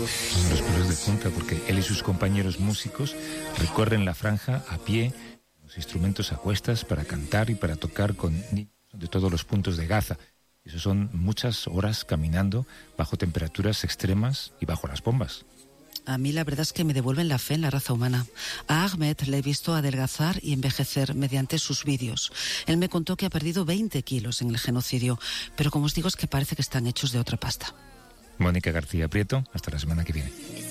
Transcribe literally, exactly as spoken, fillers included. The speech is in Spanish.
Los pelos de punta, porque él y sus compañeros músicos recorren la franja a pie, los instrumentos a cuestas para cantar y para tocar con niños de todos los puntos de Gaza. Eso son muchas horas caminando bajo temperaturas extremas y bajo las bombas. A mí la verdad es que me devuelven la fe en la raza humana. A Ahmed le he visto adelgazar y envejecer mediante sus vídeos. Él me contó que ha perdido veinte kilos en el genocidio, pero como os digo es que parece que están hechos de otra pasta. Mónica García Prieto, hasta la semana que viene.